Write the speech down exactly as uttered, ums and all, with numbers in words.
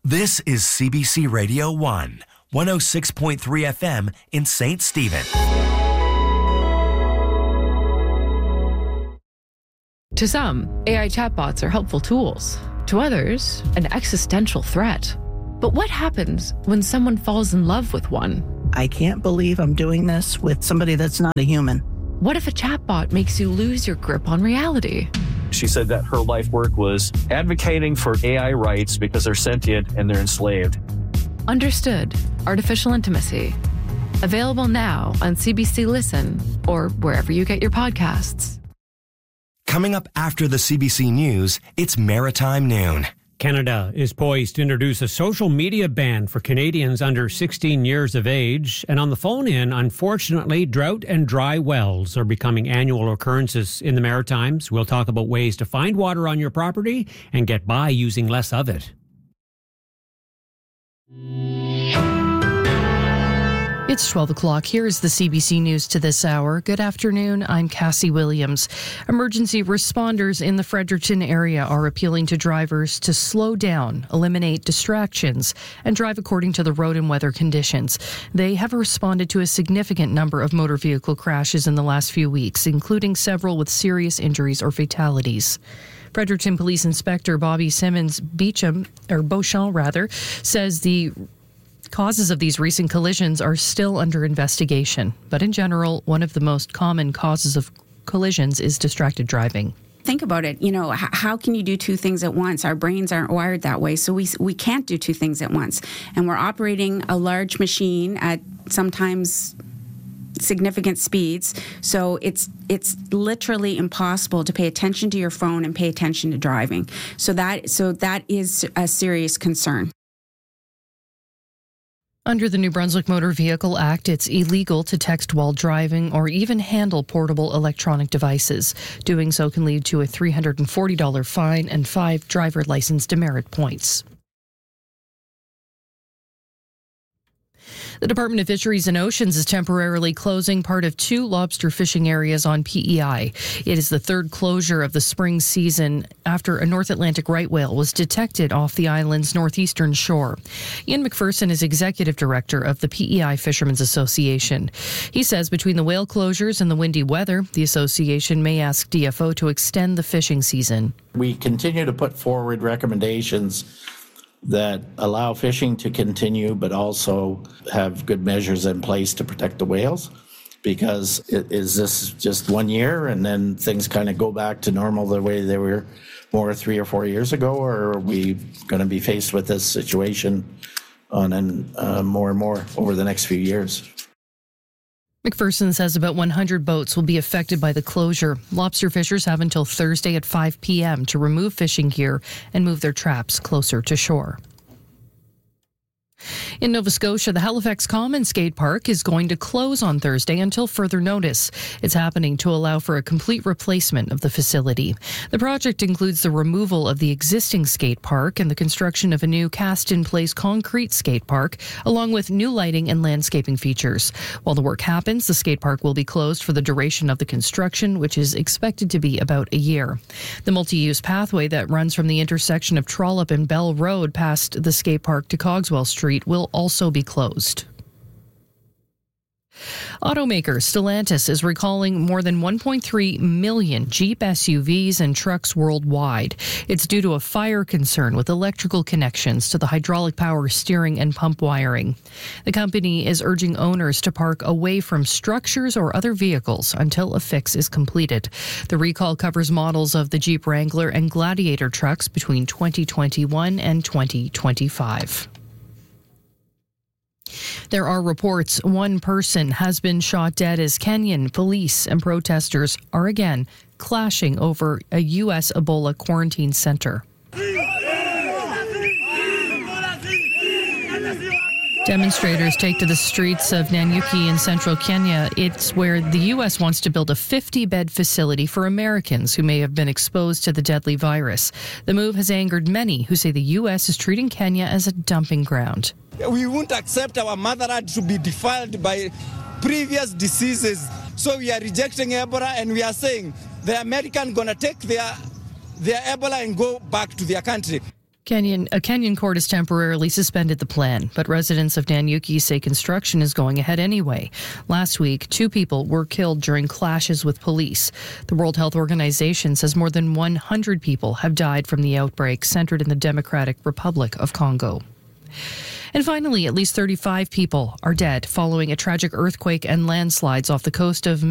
This is C B C Radio one, one oh six point three F M in Saint Stephen. To some, A I chatbots are helpful tools. To others, an existential threat. But what happens when someone falls in love with one? I can't believe I'm doing this with somebody that's not a human. What if a chatbot makes you lose your grip on reality? She said that her life work was advocating for A I rights because they're sentient and they're enslaved. Understood. Artificial Intimacy. Available now on C B C Listen or wherever you get your podcasts. Coming up after the C B C News, it's Maritime Noon. Canada is poised to introduce a social media ban for Canadians under sixteen years of age. And on the phone in, unfortunately, drought and dry wells are becoming annual occurrences in the Maritimes. We'll talk about ways to find water on your property and get by using less of it. It's twelve o'clock. Here is the C B C News to this hour. Good afternoon. I'm Cassie Williams. Emergency responders in the Fredericton area are appealing to drivers to slow down, eliminate distractions, and drive according to the road and weather conditions. They have responded to a significant number of motor vehicle crashes in the last few weeks, including several with serious injuries or fatalities. Fredericton Police Inspector Bobby Simmons Beecham, or Beauchamp rather, says the causes of these recent collisions are still under investigation. But in general, one of the most common causes of collisions is distracted driving. Think about it. You know, h- how can you do two things at once? Our brains aren't wired that way, so we we can't do two things at once. And we're operating a large machine at sometimes significant speeds, so it's it's literally impossible to pay attention to your phone and pay attention to driving. So that so that is a serious concern. Under the New Brunswick Motor Vehicle Act, it's illegal to text while driving or even handle portable electronic devices. Doing so can lead to a three hundred forty dollars fine and five driver license demerit points. The Department of Fisheries and Oceans is temporarily closing part of two lobster fishing areas on P E I. It is the third closure of the spring season after a North Atlantic right whale was detected off the island's northeastern shore. Ian McPherson is executive director of the P E I Fishermen's Association. He says between the whale closures and the windy weather, the association may ask D F O to extend the fishing season. We continue to put forward recommendations that allow fishing to continue, but also have good measures in place to protect the whales. Because it, is this just one year and then things kind of go back to normal the way they were more three or four years ago, or are we going to be faced with this situation on an, uh, more and more over the next few years? McPherson says about one hundred boats will be affected by the closure. Lobster fishers have until Thursday at five p.m. to remove fishing gear and move their traps closer to shore. In Nova Scotia, the Halifax Common Skate Park is going to close on Thursday until further notice. It's happening to allow for a complete replacement of the facility. The project includes the removal of the existing skate park and the construction of a new cast-in-place concrete skate park, along with new lighting and landscaping features. While the work happens, the skate park will be closed for the duration of the construction, which is expected to be about a year. The multi-use pathway that runs from the intersection of Trollope and Bell Road past the skate park to Cogswell Street will also be closed. Automaker Stellantis is recalling more than one point three million Jeep S U Vs and trucks worldwide. It's due to a fire concern with electrical connections to the hydraulic power steering and pump wiring. The company is urging owners to park away from structures or other vehicles until a fix is completed. The recall covers models of the Jeep Wrangler and Gladiator trucks between twenty twenty-one and twenty twenty-five. There are reports one person has been shot dead as Kenyan police and protesters are again clashing over a U S Ebola quarantine center. Demonstrators take to the streets of Nanyuki in central Kenya. It's where the U S wants to build a fifty-bed facility for Americans who may have been exposed to the deadly virus. The move has angered many who say the U S is treating Kenya as a dumping ground. We won't accept our motherland to be defiled by previous diseases. So we are rejecting Ebola and we are saying the Americans going to take their, their Ebola and go back to their country. Kenyan, a Kenyan court has temporarily suspended the plan, but residents of Nanyuki say construction is going ahead anyway. Last week, two people were killed during clashes with police. The World Health Organization says more than one hundred people have died from the outbreak centered in the Democratic Republic of Congo. And finally, at least thirty-five people are dead following a tragic earthquake and landslides off the coast of